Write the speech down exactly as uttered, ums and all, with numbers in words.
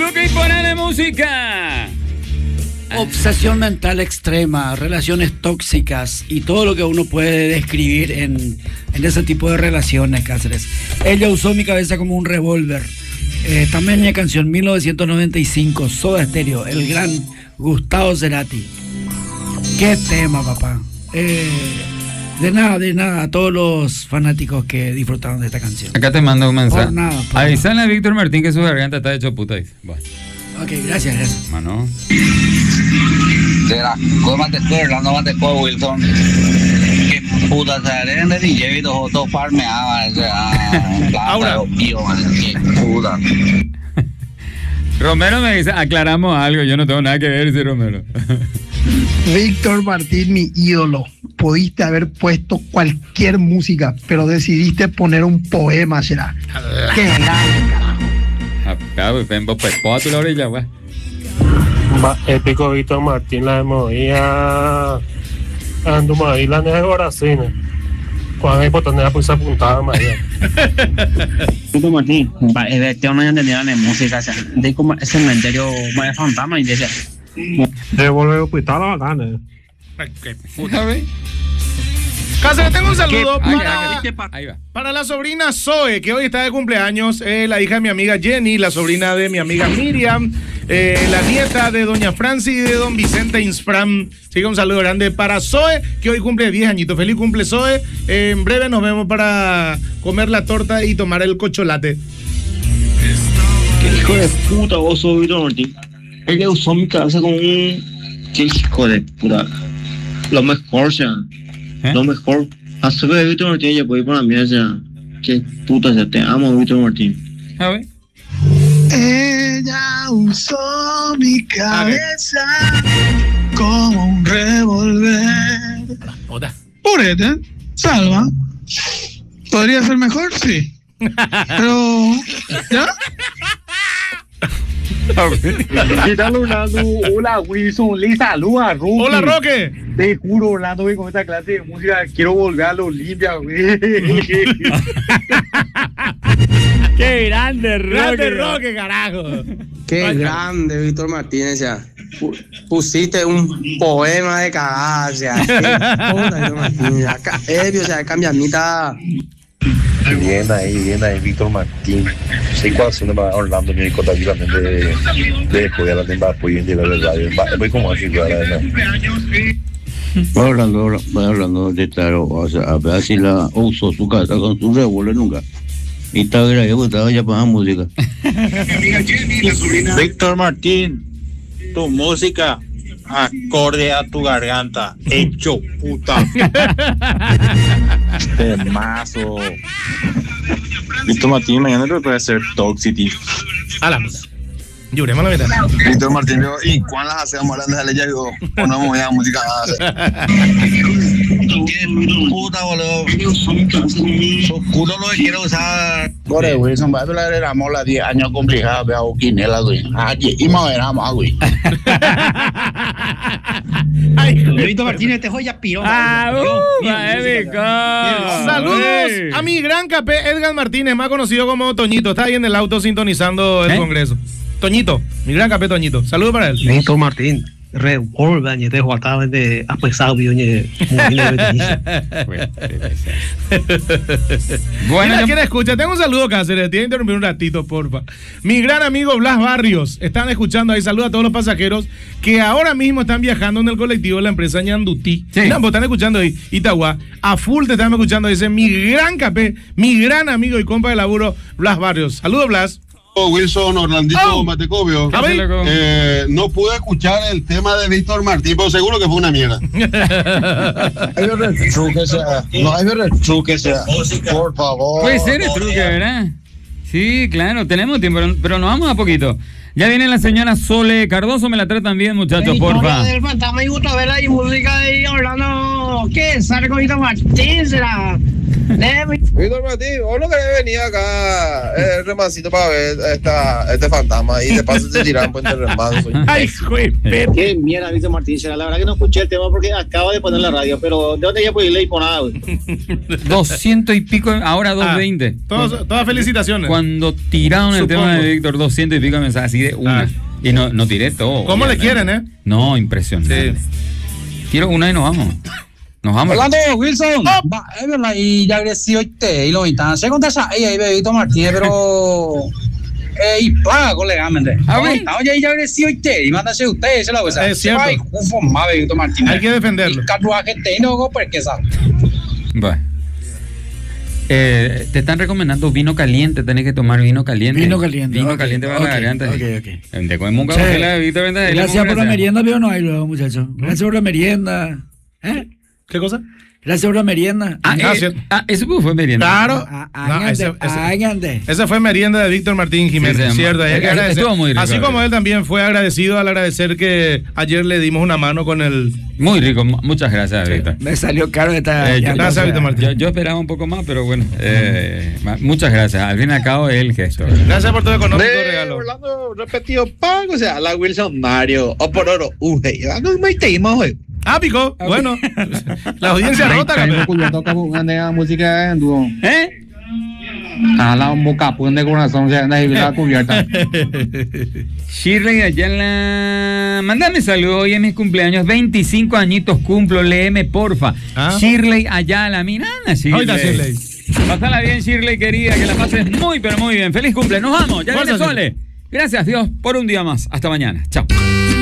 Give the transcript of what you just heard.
truco y ponele música. Obsesión mental extrema, relaciones tóxicas y todo lo que uno puede describir en, en ese tipo de relaciones, Cáceres. Ella usó mi cabeza como un revólver. Eh, también la canción mil novecientos noventa y cinco, Soda Stereo, el gran Gustavo Cerati. Qué tema, papá. Eh, de nada, de nada, a todos los fanáticos que disfrutaron de esta canción. Acá te mando un mensaje. Por nada, por Avisale a Víctor Martín que su garganta está hecho puta. Dice. Bueno. Ok, gracias, gracias. Mano. Será, ¿cómo te estoy hablando más de Wilson? ¿Qué puta se harán de D J y todo, todo farmeaba? Ahora. ¿Qué puta? Romero me dice, aclaramos algo, yo no tengo nada que ver, dice Romero. Víctor Martín, mi ídolo. Pudiste haber puesto cualquier música, pero decidiste poner un poema, será. Qué grande, carajo. Acá, ven, pues, ponte tú la orilla, güey. Épico Víctor Martín, la movía. Ando ahí la negora cine. Cuando hay botonera pues apuntada, María. Víctor Martín, este no entendía de música, o sea, de como el cementerio más fantasma y decía. De volver a hospital a la gana. Qué puta, güey. Cáceres, tengo un saludo para, para la sobrina Zoe, que hoy está de cumpleaños, eh, la hija de mi amiga Jenny, la sobrina de mi amiga Miriam, eh, la nieta de doña Franci y de don Vicente Insfram. Así que un saludo grande para Zoe, que hoy cumple diez añitos. Feliz cumple, Zoe. Eh, en breve nos vemos para comer la torta y tomar el cocholate. Qué hijo de puta vos sos, Víctor Martín. Ella usó mi cabeza como un... Qué hijo de puta. Lo mejor, sea. ¿Eh? Lo mejor. A su vez, Víctor Martín, ya puede ir para mí, o sea. Qué puta, ya te amo, Víctor Martín. A ver. Ella usó mi cabeza como un revólver. Oda. Purete, salva. ¿Podría ser mejor? Sí. Pero... ¿ya? Quítale una luz. Hola Wilson, le saluda a Roque. Hola Roque. Te juro, Orlando, güey, con esta clase de música quiero volver a la Olimpia, güey. Qué grande, Roque. Grande Roque, carajo. Qué Ay, grande, Víctor Martínez, ya. Pusiste un poema de cagada, o sea. Qué puta, Víctor Martínez. Acá, Evio, o sea, cambia a mitad. Bien ahí, bien ahí, Víctor Martín. Sei quali sono Orlando mi ricordavi también de de poder de Mbappé y de la verdad. Voy como así, ¿verdad? Voy hablando, voy hablando de claro, o sea, a ver si la usó su casa con su revólver nunca. Y estaba grabando, estaba ya para música. Víctor Martín, tu música acorde a tu garganta, hecho puta. Temazo. Víctor Martín, mañana lo puede hacer Toxicity. Hablamos. Lloremos la verdad. Víctor Martín, ¿y cuándo las hacemos grandes de ella? Yo ponemos ya música. Qué puta, boludo. Su culo lo que quiero usar. Corre, güey, son para hablar de la mola diez años complicados, veo quinela, güey. Allí, y más verá más, güey. Víctor Martínez, te joya pirón. Ah, saludos a mi gran capé Edgar Martínez, más conocido como Toñito. Está ahí en el auto sintonizando el ¿Eh? Congreso. Toñito, mi gran capé Toñito. Saludos para él. Víctor Martín. Revolver, ñe te jugaba de apesado, ñe. Bueno, Mira, ¿quién escucha? Tengo un saludo, Cáceres. Tiene que interrumpir un ratito, porfa. Mi gran amigo Blas Barrios. Están escuchando ahí. Saludos a todos los pasajeros que ahora mismo están viajando en el colectivo de la empresa Ñandutí. Sí. Mira, pues están escuchando ahí. Itagua. A full te están escuchando. Dice mi gran capé, mi gran amigo y compa de laburo, Blas Barrios. Saludos, Blas. Wilson, Orlandito, oh. Matecobio. Eh, no pude escuchar el tema de Víctor Martín, pero seguro que fue una mierda. Hay un retruque, sea. No hay un retruque, sea. Por favor. Puede ser el truque, ¿verdad? Sí, claro, tenemos tiempo, pero nos vamos a poquito. Ya viene la señora Sole Cardoso, me la tratan bien, muchachos, Ey, porfa. Del fantasma y gusto verla y música de Orlando. ¿Qué es? ¿Sale con Víctor Martín? ¿Será? Víctor Martín, vos no querés venir acá, eh, remancito, para ver esta, este fantasma y de paso te tiran puente remanso. Ay, güey, qué mierda, Víctor Martín. La verdad que no escuché el tema porque acabo de poner la radio, pero ¿de dónde ya puedo irle y por nada, güey? doscientos y pico, ahora doscientos veinte. Ah, todas, todas felicitaciones. Cuando tiraron el Supongo. tema de Víctor, doscientos y pico mensajes así de una. Ah. Y no, no tiré todo. ¿Cómo le quieren, eh? No, impresionante. Sí. Quiero una y nos vamos. Nos vamos. Orlando Wilson, va, es verdad, y ya agradecido y lo invitan. Se contesta ahí, ahí, Bebito Martínez, pero. Eh, y paga, colega, ¿me entiendes? Oye, ya agradecido y mándase usted, se lo voy a decir. Es cierto. Ay, ufo, más, Bebito Martínez. Hay que defenderlo. Y carruaje tengo, porque sabe. Bueno. Eh, te están recomendando vino caliente, tenés que tomar vino caliente. Vino caliente. Vino okay, caliente para okay, la garganta. Okay, okay. Te comemos un Sí. café, la Víctor, ¿verdad? Gracias por la merienda, pero no hay luego, muchachos. Gracias por la merienda. ¿Eh? ¿Qué cosa? Gracias por la merienda. Ah, Ah, eh, cierto. ah, eso fue merienda. Claro. Ah, No, ángande, ese- ese- ángande. Esa fue merienda de Víctor Martín Jiménez, Sí, se cierto. llama. Hay que Eh, agradecer. estuvo muy rico, Así como él también fue agradecido al agradecer que ayer le dimos una mano con el. Muy rico, mu- muchas gracias, Víctor. Me salió caro esta. Eh, yo, Gracias, Víctor Martín. yo, yo esperaba un poco más, pero bueno, eh, ma- muchas gracias. Al fin y al cabo es el gesto. Gracias por tu económico De regalo. Orlando repetido pago, o sea, la Wilson Mario, o por oro, uy, no me teimos, güey. Ah, pico. Bueno, la audiencia rota, campeón. música en dúo. ¿Eh? Jala un bocapón de corazón, se anda y la cubierta. Shirley Ayala, mándame saludos, hoy es mi cumpleaños, veinticinco añitos cumplo, léeme porfa. ¿Ah? Shirley Ayala, mi nana Shirley. Oiga, Shirley. Pásala bien, Shirley, querida, que la pases muy, pero muy bien. Feliz cumple, nos vamos, ya viene Fuerza, Sole. Gracias Dios por un día más, hasta mañana, chao.